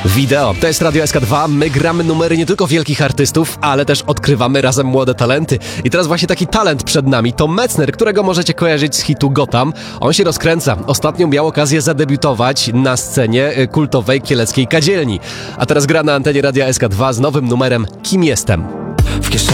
Wideo. To jest Radio SK2. My gramy numery nie tylko wielkich artystów, ale też odkrywamy razem młode talenty. I teraz właśnie taki talent przed nami to Metzner, którego możecie kojarzyć z hitu Gotham. On się rozkręca. Ostatnio miał okazję zadebiutować na scenie kultowej kieleckiej kadzielni. A teraz gra na antenie Radia SK2 z nowym numerem Kim jestem. W kieszeni